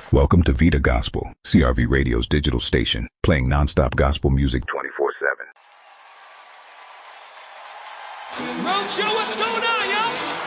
Welcome to Vita Gospel, CRV Radio's digital station, playing nonstop gospel music 24/7. Roadshow, what's going on, yo?